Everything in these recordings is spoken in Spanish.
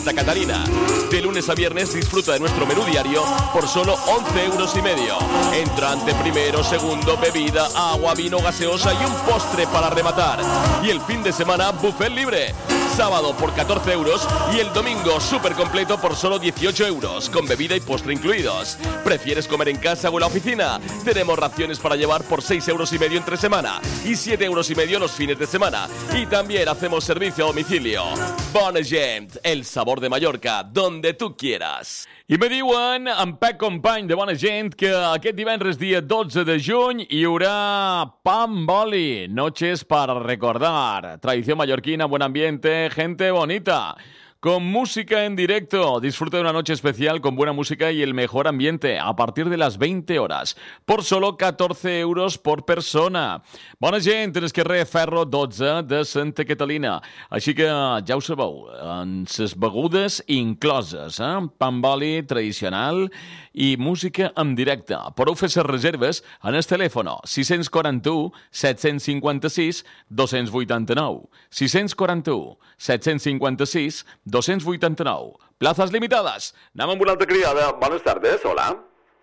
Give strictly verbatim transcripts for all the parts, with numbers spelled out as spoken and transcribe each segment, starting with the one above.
Santa Catalina. De lunes a viernes disfruta de nuestro menú diario por solo once euros y medio. Entrante primero, segundo, bebida, agua, vino, gaseosa y un postre para rematar. Y el fin de semana, buffet libre. Sábado por catorce euros y el domingo súper completo por solo dieciocho euros, con bebida y postre incluidos. ¿Prefieres comer en casa o en la oficina? Tenemos raciones para llevar por seis euros y medio entre semana y siete euros y medio los fines de semana. Y también hacemos servicio a domicilio. Bona Gent, el sabor de Mallorca, donde tú quieras. I me diuen, en Pep Company de Bona Gent, que aquest divendres dia dotze de juny hi haurà pa amb oli, noches para recordar, tradición mallorquina, buen ambiente, gente bonita. Con música en directo, disfruta de una noche especial con buena música y el mejor ambiente a partir de las veinte horas, por solo catorze euros por persona. Bona gent, tens que res, Ferro dotze de Santa Catalina. Així que ja ho sabeu, amb les begudes incloses, eh? Pa amb oli tradicional i música en directe. Podeu fer les reserves en el telèfon sis quatre u, set cinc sis, dos vuit nou. sis quatre u, set cinc sis, dos vuit nou. Plazas limitadas. Anem amb una altra criada. Buenas tardes, hola.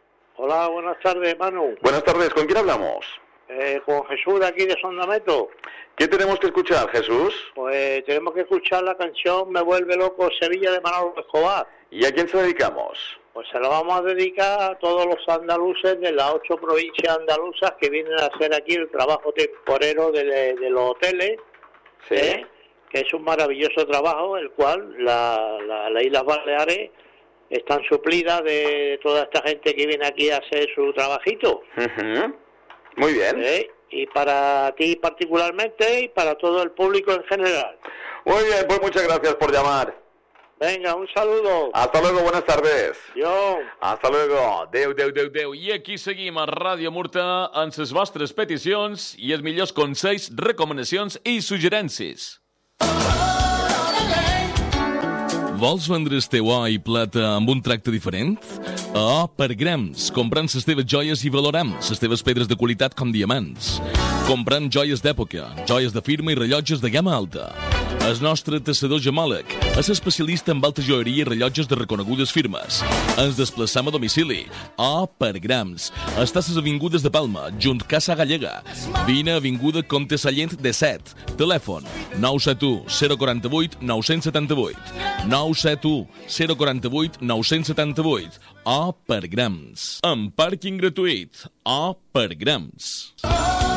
Hola, buenas tardes, Manu. Buenas tardes, ¿con quién hablamos? Eh, con Jesús de aquí de Sondameto. ¿Qué tenemos que escuchar, Jesús? Pues tenemos que escuchar la canción Me vuelve loco Sevilla de Manolo Escobar. ¿Y a quién se la dedicamos? Pues se la vamos a dedicar a todos los andaluces de las ocho provincias andaluzas que vienen a hacer aquí el trabajo temporero de, de los hoteles. Sí. ¿eh? Que es un maravilloso trabajo, el cual la, la, las Islas Baleares están suplidas de toda esta gente que viene aquí a hacer su trabajito. Uh-huh. Muy bien. ¿Eh? Y para ti particularmente y para todo el público en general. Muy bien, pues muchas gracias por llamar. Venga, un saludo. Hasta luego, buenas tardes. Yo. Hasta luego. Déu, Déu, Déu, Déu. I aquí seguim a Ràdio Murta amb les vostres peticions i els millors consells, recomanacions i suggerències. Vols vendre el teu or i plata amb un tracte diferent? A O per grams, comprant les teves joies i valorem les teves pedres de qualitat com diamants. Comprant joies d'època, joies de firma i rellotges de gamma alta. El nostre tassador gemòleg és especialista en alta joieria i rellotges de reconegudes firmes. Ens desplaçam a domicili. O per grams. Està a les avingudes de Palma, junt Casa Gallega. Vine a avinguda Comte Sallent de set. Telèfon nou set u, zero quatre vuit, nou set vuit. nou set u, zero quatre vuit, nou set vuit. O per grams. Amb pàrquing gratuït. O per grams.